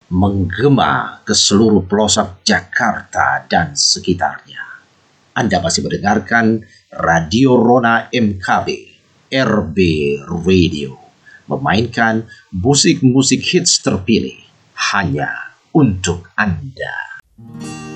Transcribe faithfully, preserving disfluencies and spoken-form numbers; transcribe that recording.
menggema ke seluruh pelosok Jakarta dan sekitarnya. Anda masih mendengarkan Radio Rona M K B, R B Radio, memainkan musik-musik hits terpilih hanya untuk Anda.